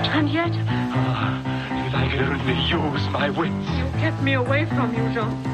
And yet... If I could only use my wits. You kept me away from you, Jean.